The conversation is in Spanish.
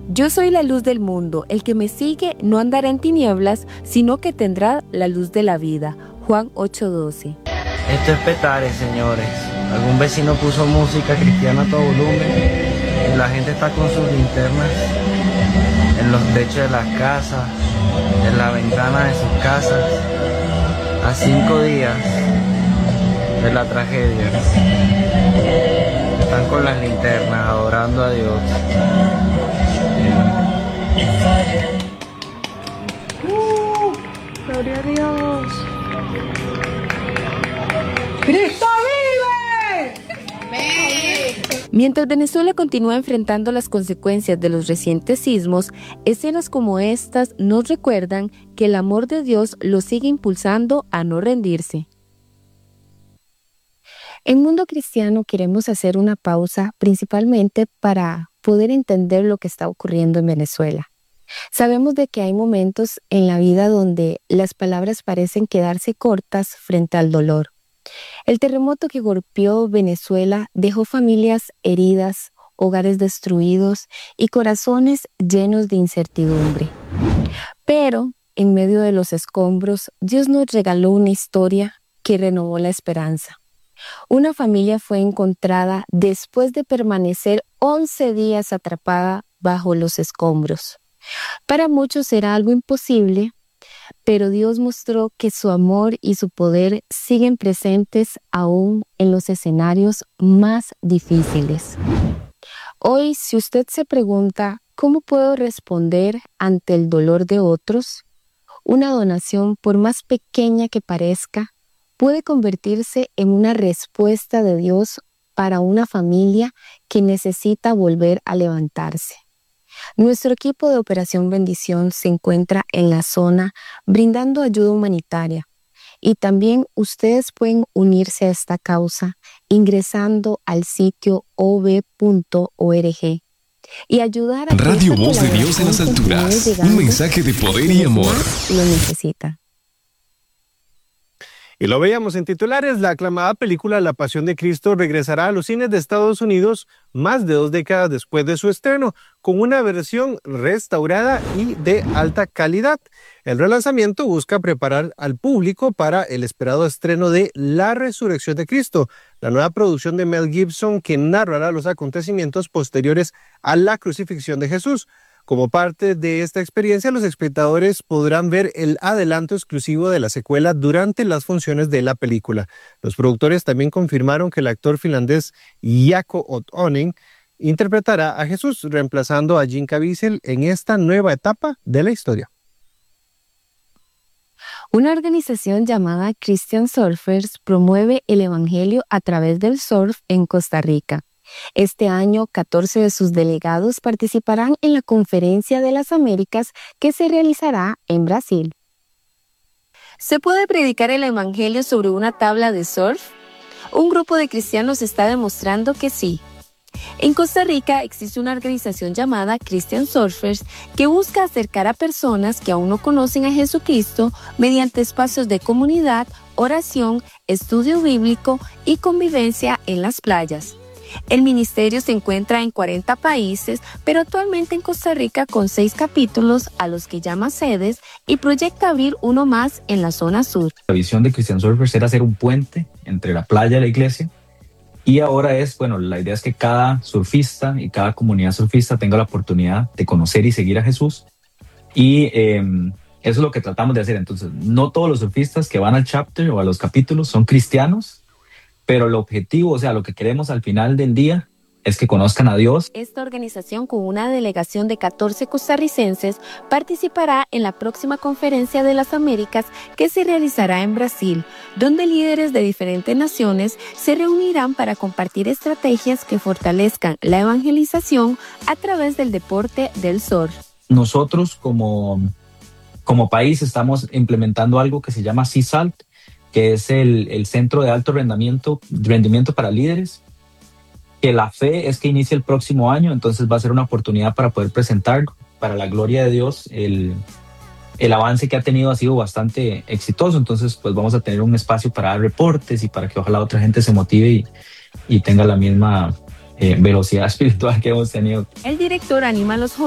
Yo soy la luz del mundo. El que me sigue no andará en tinieblas, sino que tendrá la luz de la vida. Juan 8:12. Esto es Petare, señores. Algún vecino puso música cristiana a todo volumen y la gente está con sus linternas en los techos de las casas, en la ventana de sus casas, a 5 días de la tragedia. Están con las linternas adorando a Dios. ¡Gloria a Dios! ¡Cristo vive! Mientras Venezuela continúa enfrentando las consecuencias de los recientes sismos, escenas como estas nos recuerdan que el amor de Dios los sigue impulsando a no rendirse. En Mundo Cristiano queremos hacer una pausa principalmente para poder entender lo que está ocurriendo en Venezuela. Sabemos de que hay momentos en la vida donde las palabras parecen quedarse cortas frente al dolor. El terremoto que golpeó Venezuela dejó familias heridas, hogares destruidos y corazones llenos de incertidumbre. Pero en medio de los escombros, Dios nos regaló una historia que renovó la esperanza. Una familia fue encontrada después de permanecer 11 días atrapada bajo los escombros. Para muchos era algo imposible, pero Dios mostró que su amor y su poder siguen presentes aún en los escenarios más difíciles. Hoy, si usted se pregunta, ¿cómo puedo responder ante el dolor de otros? Una donación, por más pequeña que parezca, puede convertirse en una respuesta de Dios para una familia que necesita volver a levantarse. Nuestro equipo de Operación Bendición se encuentra en la zona brindando ayuda humanitaria y también ustedes pueden unirse a esta causa ingresando al sitio ov.org y ayudar a Radio que Voz de Dios en las alturas, un mensaje de poder y amor. Lo necesita. Y lo veíamos en titulares, la aclamada película La Pasión de Cristo regresará a los cines de Estados Unidos más de 2 décadas después de su estreno, con una versión restaurada y de alta calidad. El relanzamiento busca preparar al público para el esperado estreno de La Resurrección de Cristo, la nueva producción de Mel Gibson que narrará los acontecimientos posteriores a la crucifixión de Jesús. Como parte de esta experiencia, los espectadores podrán ver el adelanto exclusivo de la secuela durante las funciones de la película. Los productores también confirmaron que el actor finlandés Jaakko Ottonen interpretará a Jesús, reemplazando a Jim Caviezel en esta nueva etapa de la historia. Una organización llamada Christian Surfers promueve el evangelio a través del surf en Costa Rica. Este año, 14 de sus delegados participarán en la Conferencia de las Américas que se realizará en Brasil. ¿Se puede predicar el evangelio sobre una tabla de surf? Un grupo de cristianos está demostrando que sí. En Costa Rica existe una organización llamada Christian Surfers que busca acercar a personas que aún no conocen a Jesucristo mediante espacios de comunidad, oración, estudio bíblico y convivencia en las playas. El ministerio se encuentra en 40 países, pero actualmente en Costa Rica con 6 capítulos a los que llama sedes y proyecta abrir uno más en la zona sur. La visión de Christian Surfers era hacer un puente entre la playa y la iglesia y ahora la idea es que cada surfista y cada comunidad surfista tenga la oportunidad de conocer y seguir a Jesús y eso es lo que tratamos de hacer. Entonces, no todos los surfistas que van al chapter o a los capítulos son cristianos, pero el objetivo, lo que queremos al final del día es que conozcan a Dios. Esta organización, con una delegación de 14 costarricenses, participará en la próxima Conferencia de las Américas que se realizará en Brasil, donde líderes de diferentes naciones se reunirán para compartir estrategias que fortalezcan la evangelización a través del deporte del surf. Nosotros como país estamos implementando algo que se llama CSALT, que es el Centro de Alto Rendimiento para Líderes, que la fe es que inicia el próximo año, entonces va a ser una oportunidad para poder presentar, para la gloria de Dios, el avance que ha tenido ha sido bastante exitoso, entonces pues vamos a tener un espacio para dar reportes y para que ojalá otra gente se motive y tenga la misma velocidad espiritual que hemos tenido. El director anima a los jóvenes